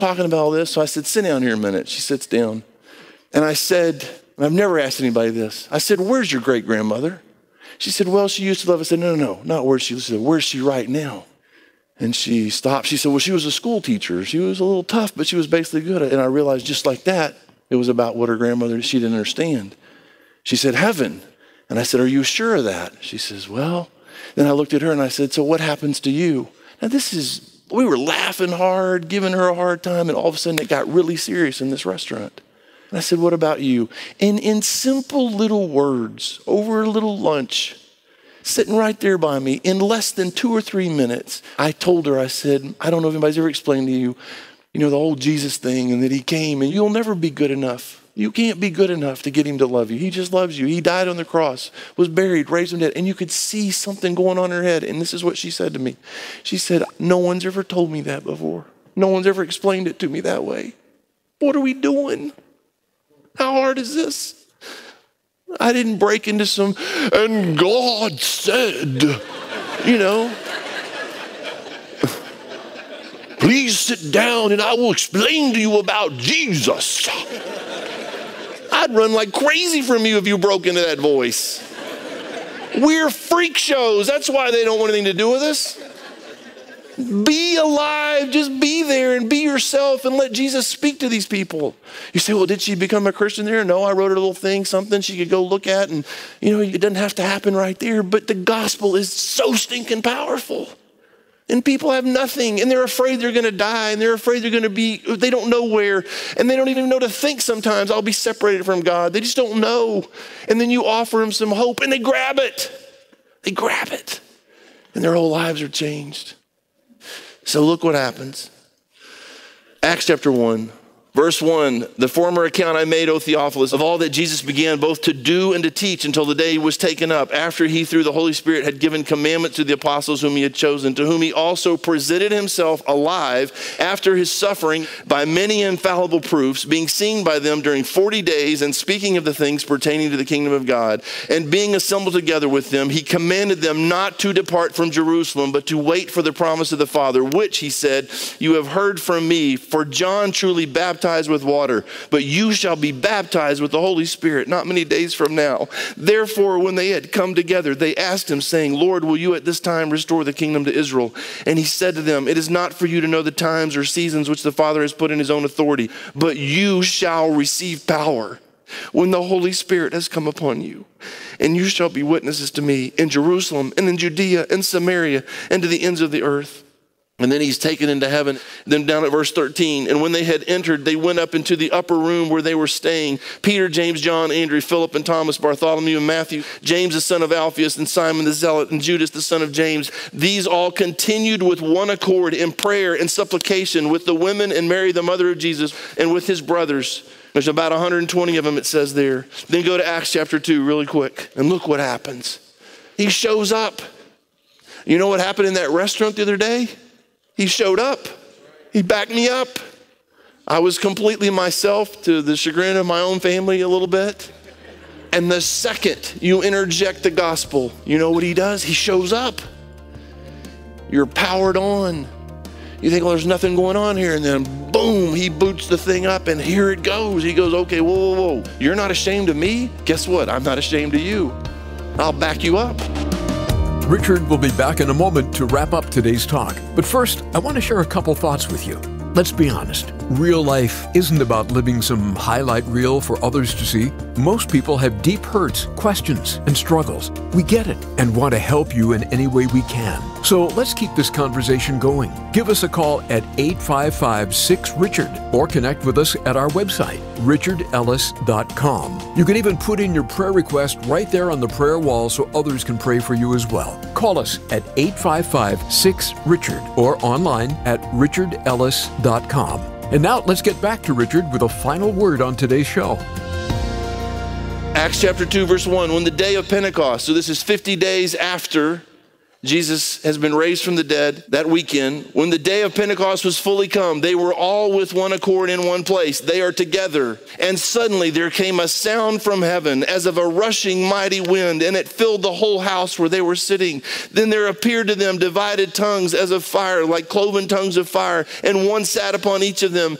talking about all this. So I said, sit down here a minute. She sits down. And I said, and I've never asked anybody this. I said, where's your great-grandmother? She said, well, she used to love us. I said, no, not where's she. She said, where's she right now? And she stopped. She said, well, she was a school teacher. She was a little tough, but she was basically good. And I realized just like that, it was about what her grandmother, she didn't understand. She said, heaven. And I said, are you sure of that? She says, well. Then I looked at her and I said, so what happens to you? Now we were laughing hard, giving her a hard time, and all of a sudden it got really serious in this restaurant. And I said, what about you? And in simple little words, over a little lunch, sitting right there by me, in less than 2 or 3 minutes, I told her, I said, I don't know if anybody's ever explained to you, the whole Jesus thing, and that he came, and you'll never be good enough. You can't be good enough to get him to love you. He just loves you. He died on the cross, was buried, raised from the dead, and you could see something going on in her head. And this is what she said to me. She said, no one's ever told me that before. No one's ever explained it to me that way. What are we doing? How hard is this? I didn't break into some, and God said, please sit down and I will explain to you about Jesus. I'd run like crazy from you if you broke into that voice. We're freak shows. That's why they don't want anything to do with us. Be alive. Just be there and be yourself and let Jesus speak to these people. You say, well, did she become a Christian there? No, I wrote her a little thing, something she could go look at. And, it doesn't have to happen right there. But the gospel is so stinking powerful. And people have nothing, and they're afraid they're going to die, and they're afraid they don't know where, and they don't even know to think sometimes, I'll be separated from God. They just don't know. And then you offer them some hope, and they grab it. They grab it. And their whole lives are changed. So look what happens. Acts chapter 1. Verse 1, the former account I made, O Theophilus, of all that Jesus began both to do and to teach until the day he was taken up, after he through the Holy Spirit had given commandments to the apostles whom he had chosen, to whom he also presented himself alive after his suffering by many infallible proofs, being seen by them during 40 days and speaking of the things pertaining to the kingdom of God. And being assembled together with them, he commanded them not to depart from Jerusalem, but to wait for the promise of the Father, which he said, you have heard from me, for John truly baptized with water, but you shall be baptized with the Holy Spirit not many days from now. Therefore, when they had come together, they asked him, saying, Lord, will you at this time restore the kingdom to Israel? And he said to them, it is not for you to know the times or seasons which the Father has put in his own authority, but you shall receive power when the Holy Spirit has come upon you. And you shall be witnesses to me in Jerusalem and in Judea and Samaria and to the ends of the earth. And then he's taken into heaven. Then down at verse 13, and when they had entered, they went up into the upper room where they were staying. Peter, James, John, Andrew, Philip, and Thomas, Bartholomew, and Matthew, James, the son of Alphaeus, and Simon the Zealot, and Judas, the son of James. These all continued with one accord in prayer and supplication with the women and Mary, the mother of Jesus, and with his brothers. There's about 120 of them, it says there. Then go to Acts chapter 2 really quick, and look what happens. He shows up. You know what happened in that restaurant the other day? He showed up. He backed me up. I was completely myself to the chagrin of my own family a little bit. And the second you interject the gospel, you know what he does? He shows up. You're powered on. You think, well, there's nothing going on here. And then boom, he boots the thing up and here it goes. He goes, okay, whoa. You're not ashamed of me? Guess what? I'm not ashamed of you. I'll back you up. Richard will be back in a moment to wrap up today's talk. But first, I want to share a couple thoughts with you. Let's be honest. Real life isn't about living some highlight reel for others to see. Most people have deep hurts, questions, and struggles. We get it and want to help you in any way we can. So let's keep this conversation going. Give us a call at 855-6-RICHARD or connect with us at our website, richardellis.com. You can even put in your prayer request right there on the prayer wall so others can pray for you as well. Call us at 855-6-RICHARD or online at richardellis.com. And now let's get back to Richard with a final word on today's show. Acts chapter 2, verse 1, when the day of Pentecost, so this is 50 days after Jesus has been raised from the dead that weekend. When the day of Pentecost was fully come, they were all with one accord in one place. They are together. And suddenly there came a sound from heaven as of a rushing mighty wind, and it filled the whole house where they were sitting. Then there appeared to them divided tongues as of fire, like cloven tongues of fire, and one sat upon each of them.